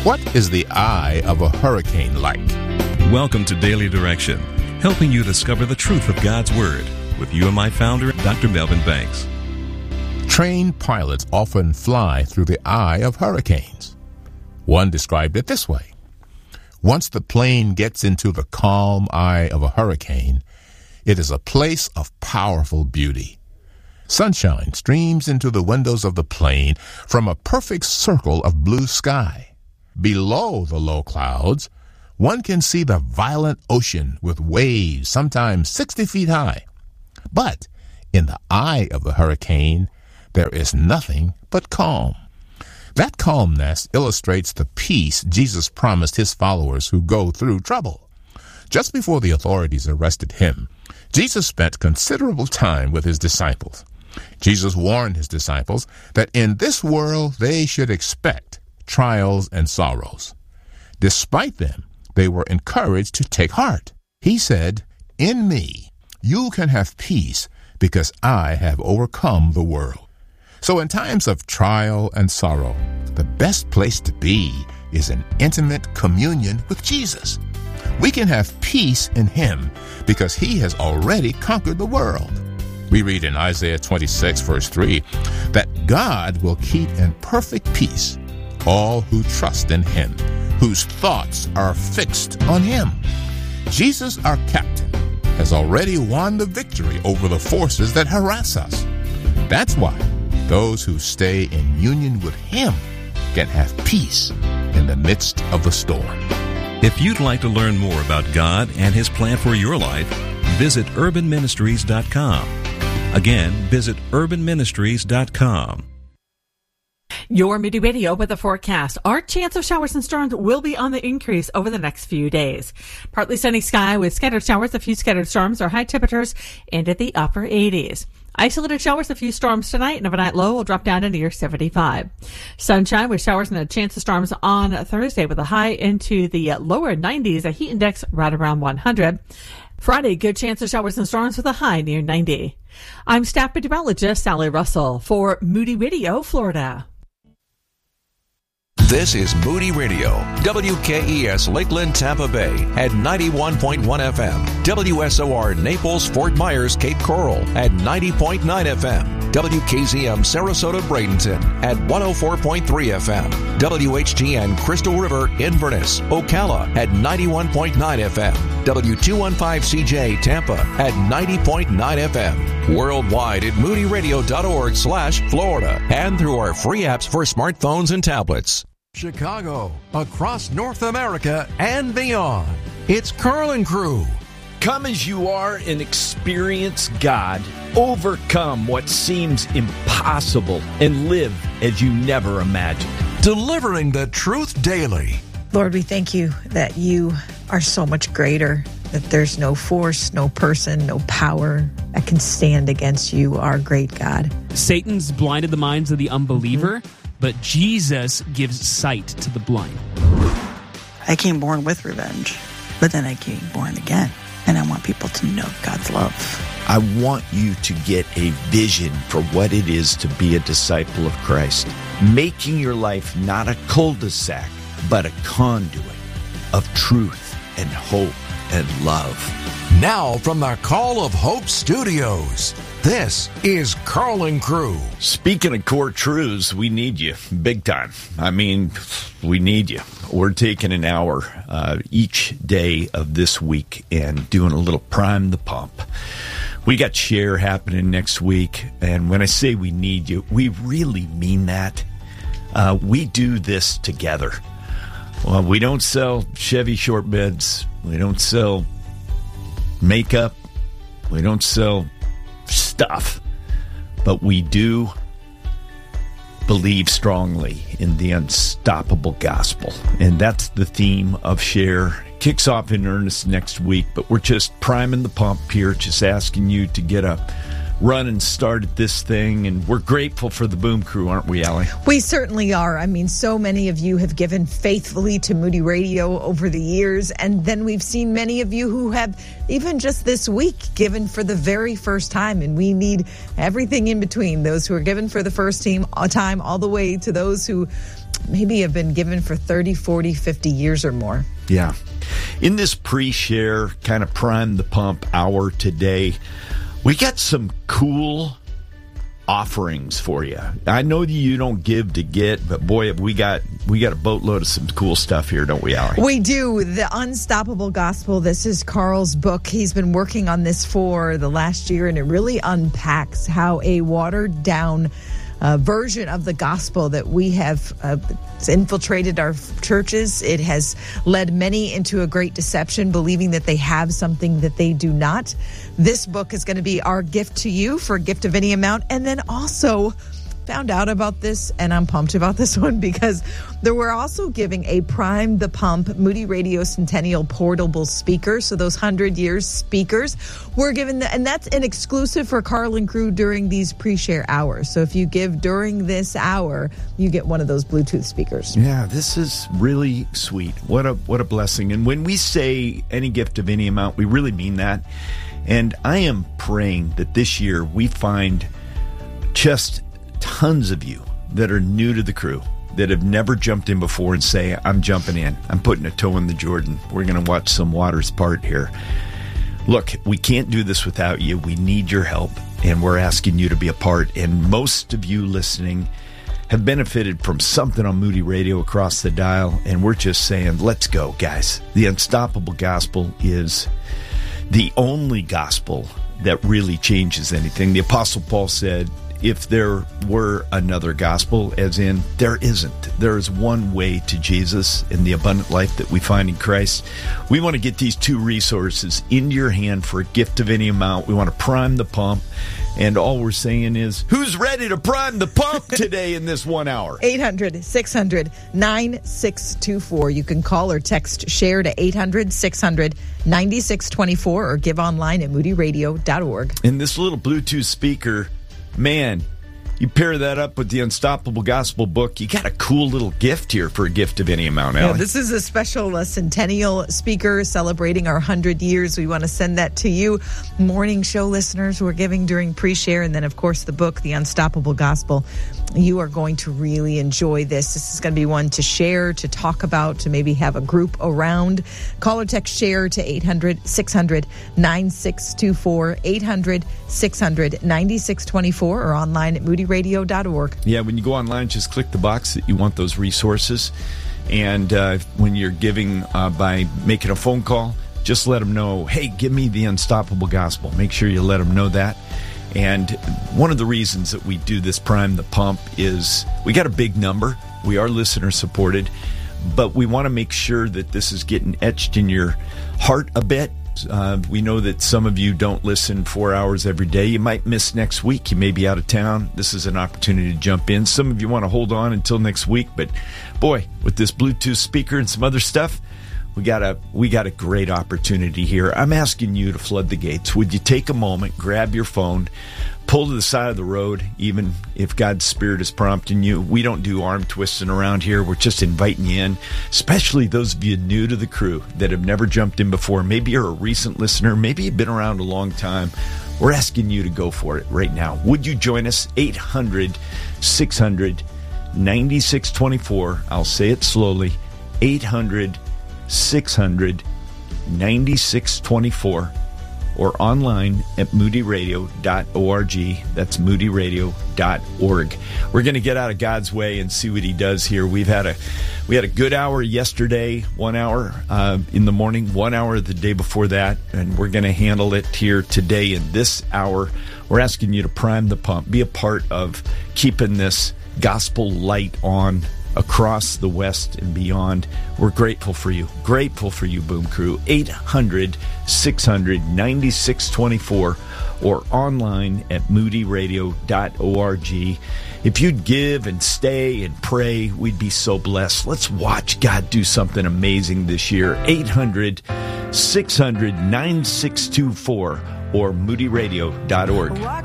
What is the eye of a hurricane like? Welcome to Daily Direction, helping you discover the truth of God's Word with UMI founder, Dr. Melvin Banks. Trained pilots often fly through the eye of hurricanes. One described it this way. Once the plane gets into the calm eye of a hurricane, it is a place of powerful beauty. Sunshine streams into the windows of the plane from a perfect circle of blue sky. Below the low clouds, one can see the violent ocean with waves sometimes 60 feet high. But in the eye of the hurricane, there is nothing but calm. That calmness illustrates the peace Jesus promised his followers who go through trouble. Just before the authorities arrested him, Jesus spent considerable time with his disciples. Jesus warned his disciples that in this world they should expect trials and sorrows. Despite them, they were encouraged to take heart. He said, "In me, you can have peace because I have overcome the world." So in times of trial and sorrow, the best place to be is in intimate communion with Jesus. We can have peace in him because he has already conquered the world. We read in Isaiah 26, verse 3, that God will keep in perfect peace all who trust in him, whose thoughts are fixed on him. Jesus, our captain, has already won the victory over the forces that harass us. That's why those who stay in union with him can have peace in the midst of the storm. If you'd like to learn more about God and his plan for your life, visit urbanministries.com. Again, visit urbanministries.com. Your Moody Radio with a forecast. Our chance of showers and storms will be on the increase over the next few days. Partly sunny sky with scattered showers, a few scattered storms, or high temperatures into the upper 80s. Isolated showers, a few storms tonight, and overnight low will drop down to near 75. Sunshine with showers and a chance of storms on Thursday with a high into the lower 90s, a heat index right around 100. Friday, good chance of showers and storms with a high near 90. I'm staff meteorologist Sally Russell for Moody Radio, Florida. This is Moody Radio, WKES Lakeland, Tampa Bay at 91.1 FM, WSOR Naples, Fort Myers, Cape Coral at 90.9 FM, WKZM Sarasota, Bradenton at 104.3 FM, WHGN Crystal River, Inverness, Ocala at 91.9 FM, W215CJ Tampa at 90.9 FM, worldwide at moodyradio.org/Florida and through our free apps for smartphones and tablets. Chicago, across North America and beyond. It's Carl and Crew. Come as you are and experience God. Overcome what seems impossible and live as you never imagined. Delivering the truth daily. Lord, we thank you that you are so much greater, that there's no force, no person, no power that can stand against you, our great God. Satan's blinded the minds of the unbeliever, but Jesus gives sight to the blind. I came born with revenge, but then I came born again, and I want people to know God's love. I want you to get a vision for what it is to be a disciple of Christ, making your life not a cul-de-sac, but a conduit of truth and hope and love. Now from the Call of Hope Studios, this is Carl and Crew. Speaking of core truths, we need you big time. I mean, we need you. We're taking an hour each day of this week and doing a little prime the pump. We got Share happening next week, and when I say we need you, we really mean that. We do this together. Well, we don't sell Chevy short beds. We don't sell makeup. We don't sell stuff. But we do believe strongly in the unstoppable gospel. And that's the theme of Share. Kicks off in earnest next week, but we're just priming the pump here, just asking you to get a run and started this thing, and we're grateful for the Boom Crew, aren't we, Allie? We certainly are. I mean, so many of you have given faithfully to Moody Radio over the years, and then we've seen many of you who have, even just this week, given for the very first time, and we need everything in between. Those who are given for the first time all the way to those who maybe have been given for 30, 40, 50 years or more. Yeah. In this pre-share, kind of prime the pump hour today, we got some cool offerings for you. I know that you don't give to get, but boy, we got a boatload of some cool stuff here, don't we, Allie? We do. The Unstoppable Gospel. This is Carl's book. He's been working on this for the last year, and it really unpacks how a watered-down version of the gospel that we have infiltrated our churches. It has led many into a great deception, believing that they have something that they do not. This book is going to be our gift to you for a gift of any amount. And then also found out about this, and I'm pumped about this one because we're also giving a Prime the Pump Moody Radio Centennial portable speaker. So those 100 years speakers, we're giving and that's an exclusive for Carl and crew during these pre-share hours. So if you give during this hour, you get one of those Bluetooth speakers. Yeah, this is really sweet. What a blessing. And when we say any gift of any amount, we really mean that. And I am praying that this year we find just tons of you that are new to the crew, that have never jumped in before and say, I'm jumping in. I'm putting a toe in the Jordan. We're going to watch some waters part here. Look, we can't do this without you. We need your help, and we're asking you to be a part. And most of you listening have benefited from something on Moody Radio across the dial, and we're just saying, let's go, guys. The Unstoppable Gospel is the only gospel that really changes anything. The Apostle Paul said, if there were another gospel, as in there isn't. There is one way to Jesus and the abundant life that we find in Christ. We want to get these two resources into your hand for a gift of any amount. We want to prime the pump. And all we're saying is, who's ready to prime the pump today in this 1 hour? 800-600-9624. You can call or text share to 800-600-9624 or give online at moodyradio.org. And this little Bluetooth speaker, man, you pair that up with the Unstoppable Gospel book, you got a cool little gift here for a gift of any amount, Allie. Yeah, this is a special centennial speaker celebrating our 100 years. We want to send that to you, morning show listeners who are giving during pre-share. And then, of course, the book, The Unstoppable Gospel. You are going to really enjoy this. This is going to be one to share, to talk about, to maybe have a group around. Call or text share to 800-600-9624, 800-600-9624, or online at moodyradio.org. Yeah, when you go online, just click the box that you want those resources. And when you're giving by making a phone call, just let them know, hey, give me the Unstoppable Gospel. Make sure you let them know that. And one of the reasons that we do this Prime the Pump is we got a big number. We are listener supported, but we want to make sure that this is getting etched in your heart a bit. We know that some of you don't listen 4 hours every day. You might miss next week. You may be out of town. This is an opportunity to jump in. Some of you want to hold on until next week, but boy, with this Bluetooth speaker and some other stuff, we got a great opportunity here. I'm asking you to flood the gates. Would you take a moment, grab your phone, pull to the side of the road, even if God's Spirit is prompting you? We don't do arm twisting around here. We're just inviting you in, especially those of you new to the crew that have never jumped in before. Maybe you're a recent listener. Maybe you've been around a long time. We're asking you to go for it right now. Would you join us? 800-600-9624. I'll say it slowly. 800-600-9624, or online at moodyradio.org. That's moodyradio.org. We're going to get out of God's way and see what he does here. We had a good hour yesterday, 1 hour in the morning, 1 hour the day before that, and we're going to handle it here today in this hour. We're asking you to prime the pump, be a part of keeping this gospel light on across the West and beyond. We're grateful for you. Grateful for you, Boom Crew. 800-600-9624 or online at moodyradio.org. If you'd give and stay and pray, we'd be so blessed. Let's watch God do something amazing this year. 800-600-9624 or moodyradio.org.